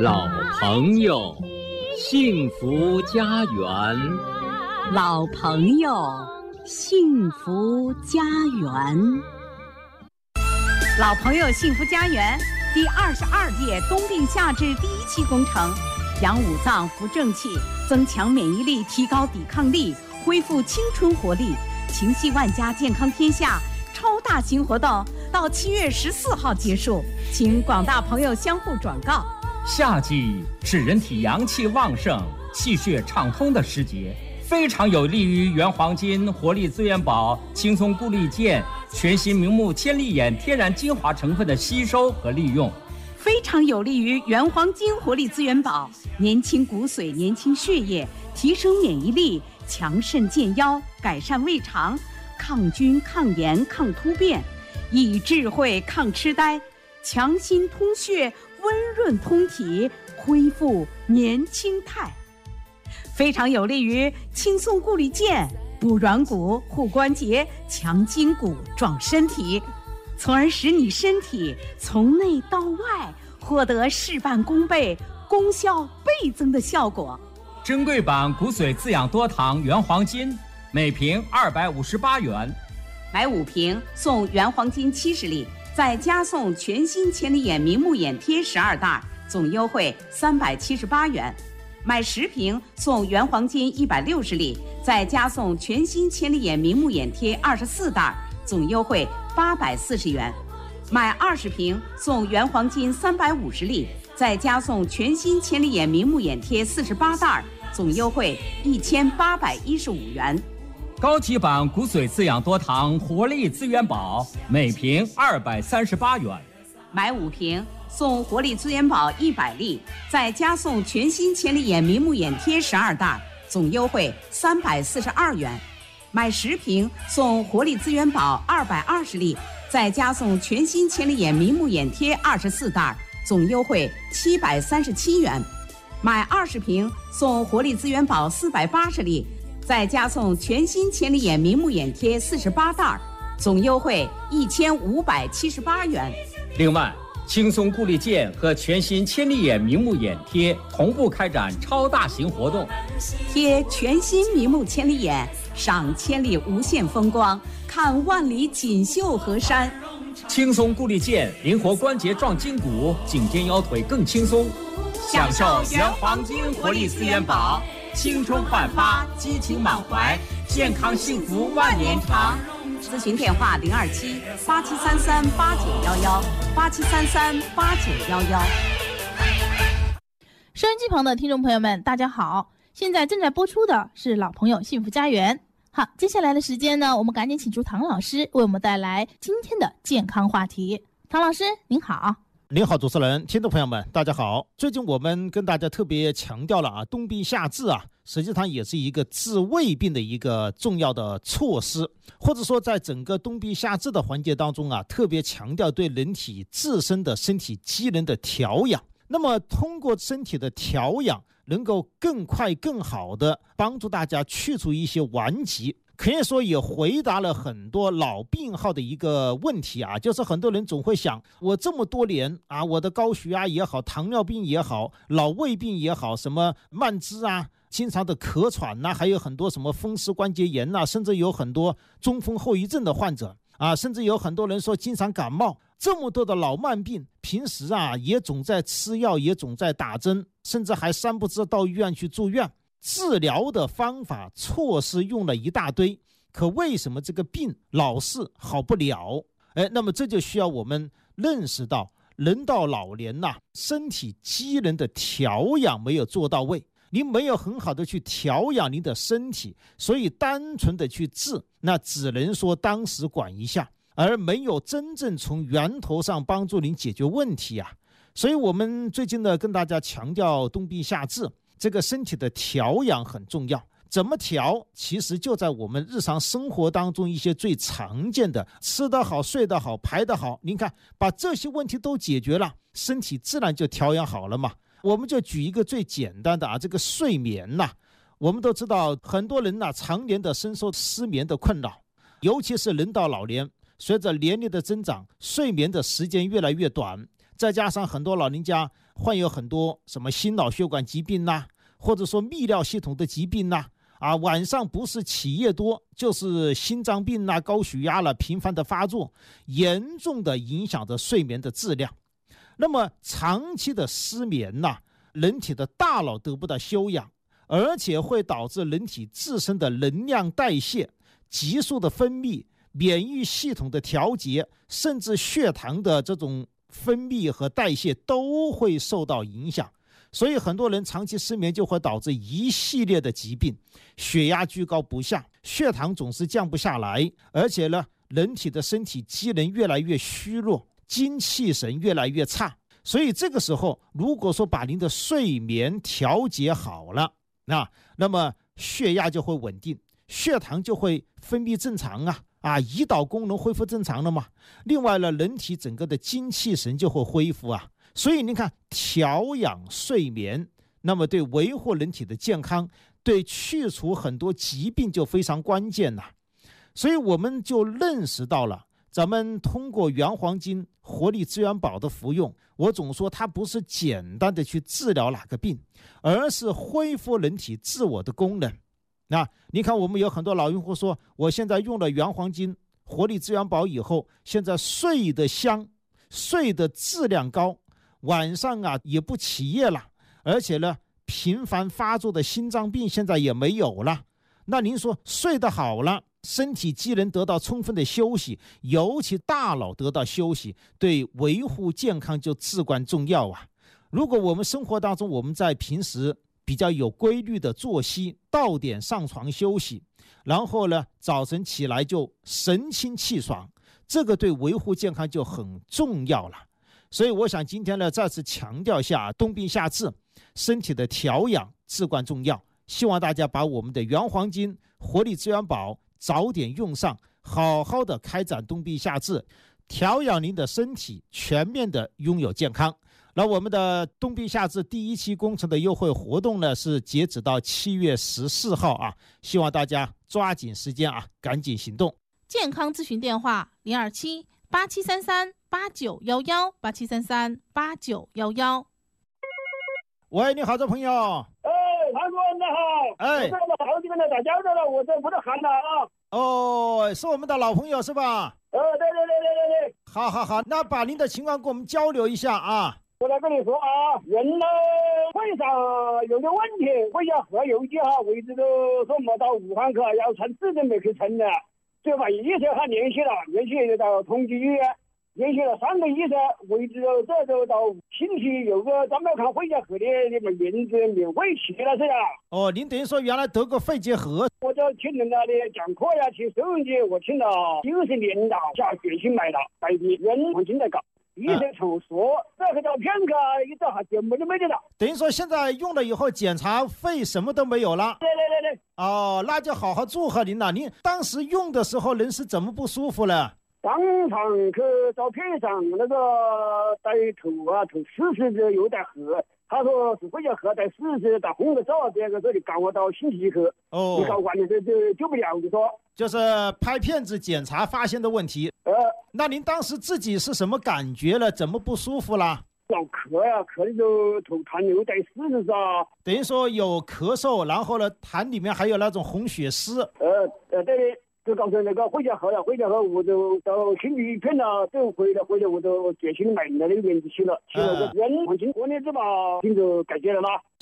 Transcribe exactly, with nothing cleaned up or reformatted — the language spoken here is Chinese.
老朋友，幸福家园。 老朋友，幸福家园。老朋友幸福家园第二十二届冬病夏治第一期工程，养五脏扶正气，增强免疫力，提高抵抗力，恢复青春活力，情系万家，健康天下超大型活动到七月十四号结束，请广大朋友相互转告。 夏季是人体阳气旺盛、气血畅通的时节，非常有利于原黄金、活力资源宝、轻松固力健全新明目千里眼天然精华成分的吸收和利用， 非常有利于原黄金活力资源宝，年轻骨髓，年轻血液，提升免疫力，强肾健腰，改善胃肠，抗菌抗炎抗突变，益智慧抗痴呆，强心通血，温润通体，恢复年轻态，非常有利于轻松固力健，补软骨护关节，强筋骨壮身体，从而使你身体从内到外获得事半功倍、功效倍增的效果。 珍贵版骨髓滋养多糖原黄金每瓶二百五十八元， 买五瓶送原黄金七十粒，再加送全新千里眼明目眼贴十二袋，总优惠三百七十八元。买十瓶送原黄金一百六十粒，再加送全新千里眼明目眼贴二十四袋，总优惠八百四十元。买二十瓶送原黄金三百五十粒，再加送全新千里眼明目眼贴四十八袋，总优惠一千八百一十五元。 高级版骨髓滋养多糖活力资源宝每瓶二百三十八元， 买五瓶送活力资源宝一百粒，再加送全新千里眼明目眼贴十二袋，总优惠三百四十二元。买十瓶送活力资源宝二百二十粒，再加送全新千里眼明目眼贴二十四袋，总优惠七百三十七元。买二十瓶送活力资源宝四百八十粒，再加送全新千里眼明目眼贴四十八袋，总优惠一千五百七十八元。 另外，轻松固力健和全新千里眼明目眼贴同步开展超大型活动， 贴全新明目千里眼，赏千里无限风光，看万里锦绣河山。 轻松固力健，灵活关节壮筋骨，颈肩腰腿更轻松，享受原黄金活力资源宝，青春焕发，激情满怀，健康幸福万年长。 咨询电话零二七八七三三八九幺幺八七三三八九幺幺。 收音机旁的听众朋友们，大家好，现在正在播出的是老朋友幸福家园。好，接下来的时间呢，我们赶紧请出唐老师为我们带来今天的健康话题。唐老师您好。 您好，主持人，听众朋友们，大家好。最近我们跟大家特别强调了啊，冬病夏治啊，实际上也是一个治胃病的一个重要的措施，或者说在整个冬病夏治的环节当中啊，特别强调对人体自身的身体机能的调养。那么通过身体的调养，能够更快更好的帮助大家去除一些顽疾。可以说也回答了很多老病号的一个问题啊，就是很多人总会想，我这么多年啊，我的高血压也好，糖尿病也好，老胃病也好，什么慢支啊，经常的咳喘呐、啊，还有很多什么风湿关节炎呐、啊，甚至有很多中风后遗症的患者啊，甚至有很多人说经常感冒，这么多的老慢病，平时啊也总在吃药，也总在打针，甚至还三不知到医院去住院。治疗的方法措施用了一大堆，可为什么这个病老是好不了？哎，那么这就需要我们认识到，人到老年呐、啊，身体机能的调养没有做到位，您没有很好的去调养您的身体，所以单纯的去治，那只能说当时管一下，而没有真正从源头上帮助您解决问题啊。所以我们最近呢跟大家强调冬病夏治，这个身体的调养很重要。怎么调？其实就在我们日常生活当中一些最常见的，吃得好、睡得好、排得好，您看把这些问题都解决了，身体自然就调养好了嘛。我们就举一个最简单的啊，这个睡眠呐、啊，我们都知道很多人呐、啊、常年的深受失眠的困扰，尤其是人到老年，随着年龄的增长，睡眠的时间越来越短， 再加上很多老人家患有很多什么心脑血管疾病呐，或者说泌尿系统的疾病呐，啊，晚上不是起夜多，就是心脏病啦、高血压了，频繁的发作，严重的影响着睡眠的质量。那么长期的失眠呐，人体的大脑得不到休养，而且会导致人体自身的能量代谢、激素的分泌、免疫系统的调节，甚至血糖的这种分泌和代谢都会受到影响。所以很多人长期失眠就会导致一系列的疾病，血压居高不下，血糖总是降不下来，而且呢，人体的身体机能越来越虚弱，精气神越来越差。所以这个时候，如果说把您的睡眠调节好了，那那么血压就会稳定，血糖就会分泌正常啊啊，胰岛功能恢复正常了嘛。另外呢，人体整个的精气神就会恢复啊。所以你看，调养睡眠，那么对维护人体的健康，对去除很多疾病就非常关键了。所以我们就认识到了，咱们通过原黄金活力资源宝的服用，我总说它不是简单的去治疗哪个病，而是恢复人体自我的功能。那你看，我们有很多老用户说，我现在用了原黄金活力资源宝以后，现在睡得香，睡得质量高，晚上啊也不起夜了，而且呢，频繁发作的心脏病现在也没有了。那您说睡得好了，身体机能得到充分的休息，尤其大脑得到休息，对维护健康就至关重要啊。如果我们生活当中，我们在平时比较有规律的作息，到点上床休息，然后呢，早晨起来就神清气爽，这个对维护健康就很重要了。所以我想今天呢，再次强调一下，冬病夏治，身体的调养至关重要。希望大家把我们的原黄金活力资源宝早点用上，好好的开展冬病夏治，调养您的身体，全面的拥有健康。那我们的冬病夏治第一期工程的优惠活动呢，是截止到七月十四号啊，希望大家抓紧时间啊，赶紧行动。 健康咨询电话零二七八七三三八九幺幺八七三三八九幺幺。 喂，你好，这朋友。 哎，韩主任你好。 哎， 我这好几个人打交道了，我这不是喊了啊。 哦，是我们的老朋友是吧？ 呃，对对对对对对。 好好好，那把您的情况跟我们交流一下啊。 我来跟你说啊，人呢会上有点问题，会要核邮局哈，位置都说没到武汉去，要称字都没去称的，就把医生还联系了，联系就到通缉医院，联系了三个医生，位置这就到星期有个专门看肺结核的你们名字免费去了是呀。 哦，您等于说原来得过肺结核？ 我就听人家的讲课呀，听收音机，我听了六十年了，下决心买了，买的原黄金在搞。医生从说这个照片个一照下根本就没得了， 等于说现在用了以后检查肺什么都没有了。 对对对对。 哦，那就好好祝贺您了。您当时用的时候人是怎么不舒服了？ 当场去照片上那个在头啊头四十的有点黑，他说是肺结核在四十打红个照，这个这里赶我到星期一去。 哦， 你搞完了就就救不了，就说就是拍片子检查发现的问题。 呃， 那您当时自己是什么感觉了？怎么不舒服啦？ 老咳呀，咳的就头痰有点丝丝啊。 等于说有咳嗽，然后呢痰里面还有那种红血丝。 呃呃，对。就搞成那个肺结核了，肺结核我就到星期一片了，就回来回来我就决心买那个原子去了，去了个原黄金，过年子嘛，病就改结了啦。